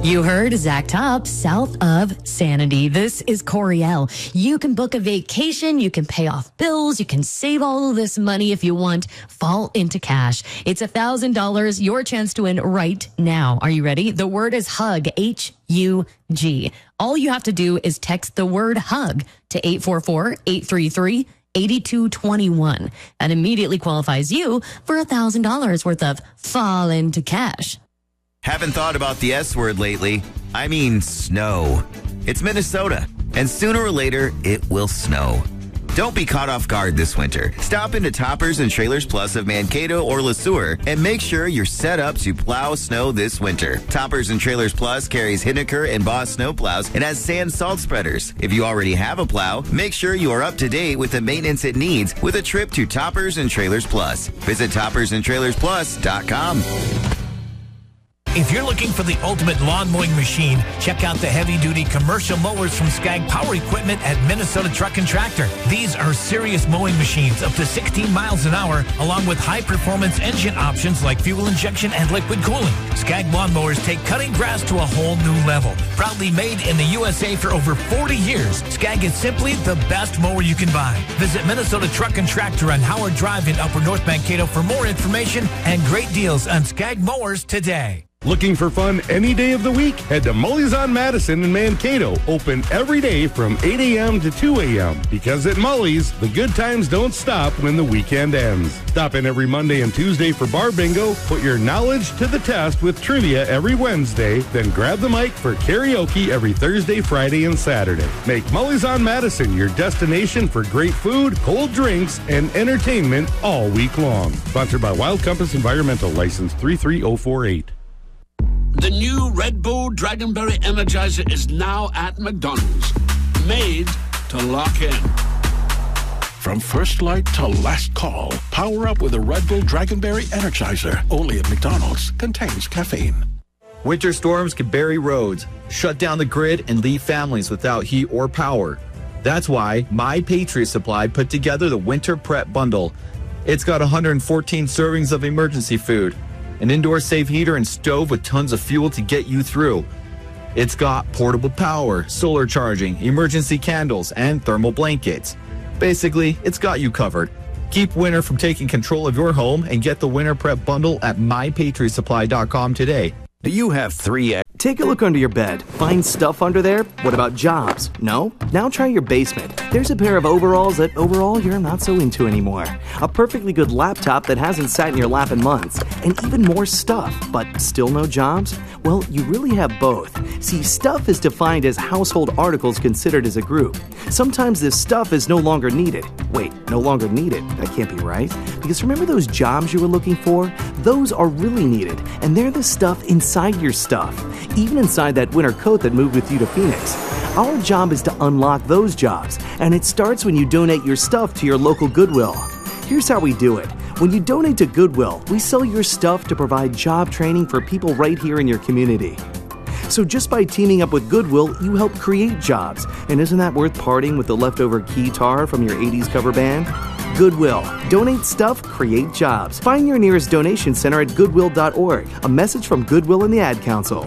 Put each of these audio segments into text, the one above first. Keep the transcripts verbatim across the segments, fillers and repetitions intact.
You heard Zach Top, south of Sanity. This is Coriel. You can book a vacation, you can pay off bills, you can save all of this money if you want. Fall into cash. It's one thousand dollars, your chance to win right now. Are you ready? The word is HUG, H U G. All you have to do is text the word HUG to eight four four, eight three three, eight two two one. That immediately qualifies you for one thousand dollars worth of fall into cash. Haven't thought about the S word lately? I mean snow. It's Minnesota, and sooner or later, it will snow. Don't be caught off guard this winter. Stop into Toppers and Trailers Plus of Mankato or LeSueur and make sure you're set up to plow snow this winter. Toppers and Trailers Plus carries Hiniker and Boss snow plows and has sand salt spreaders. If you already have a plow, make sure you are up to date with the maintenance it needs with a trip to Toppers and Trailers Plus. Visit toppers and trailers plus dot com. If you're looking for the ultimate lawn mowing machine, check out the heavy-duty commercial mowers from Skag Power Equipment at Minnesota Truck and Tractor. These are serious mowing machines up to sixteen miles an hour, along with high-performance engine options like fuel injection and liquid cooling. Skag lawn mowers take cutting grass to a whole new level. Proudly made in the U S A for over forty years, Skag is simply the best mower you can buy. Visit Minnesota Truck and Tractor on Howard Drive in Upper North Mankato for more information and great deals on Skag mowers today. Looking for fun any day of the week? Head to Mully's on Madison in Mankato. Open every day from eight a.m. to two a.m. Because at Mully's, the good times don't stop when the weekend ends. Stop in every Monday and Tuesday for bar bingo. Put your knowledge to the test with trivia every Wednesday. Then grab the mic for karaoke every Thursday, Friday, and Saturday. Make Mully's on Madison your destination for great food, cold drinks, and entertainment all week long. Sponsored by Wild Compass Environmental, license three three zero four eight. The new Red Bull Dragonberry Energizer is now at McDonald's. Made to lock in. From first light to last call, power up with a Red Bull Dragonberry Energizer. Only at McDonald's. Contains caffeine. Winter storms can bury roads, shut down the grid, and leave families without heat or power. That's why My Patriot Supply put together the Winter Prep Bundle. It's got one hundred fourteen servings of emergency food, an indoor safe heater and stove with tons of fuel to get you through. It's got portable power, solar charging, emergency candles, and thermal blankets. Basically, it's got you covered. Keep winter from taking control of your home and get the Winter Prep Bundle at my patriot supply dot com today. Do you have three... Take a look under your bed. Find stuff under there? What about jobs? No? Now try your basement. There's a pair of overalls that overall you're not so into anymore. A perfectly good laptop that hasn't sat in your lap in months. And even more stuff, but still no jobs? Well, you really have both. See, stuff is defined as household articles considered as a group. Sometimes this stuff is no longer needed. Wait, no longer needed? That can't be right. Because remember those jobs you were looking for? Those are really needed, and they're the stuff inside your stuff. Even inside that winter coat that moved with you to Phoenix. Our job is to unlock those jobs, and it starts when you donate your stuff to your local Goodwill. Here's how we do it. When you donate to Goodwill, we sell your stuff to provide job training for people right here in your community. So just by teaming up with Goodwill, you help create jobs. And isn't that worth parting with the leftover guitar from your eighties cover band? Goodwill. Donate stuff, create jobs. Find your nearest donation center at goodwill dot org. A message from Goodwill and the Ad Council.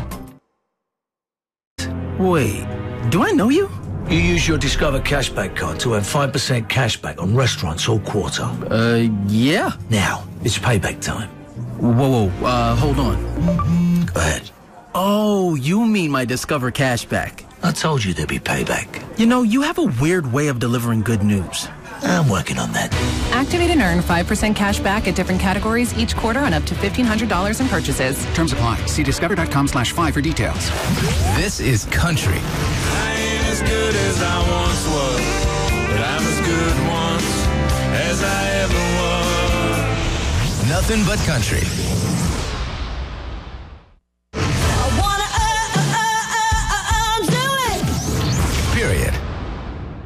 Wait, do I know you? You use your Discover Cashback card to earn five percent cashback on restaurants all quarter. Uh, yeah. Now, it's payback time. Whoa, whoa, uh, hold on. Go ahead. Oh, you mean my Discover Cashback. I told you there'd be payback. You know, you have a weird way of delivering good news. I'm working on that. Activate and earn five percent cash back at different categories each quarter on up to fifteen hundred dollars in purchases. Terms apply. See discover dot com slash five for details. This is country. I ain't as good as I once was, but I'm as good once as I ever was. Nothing but country.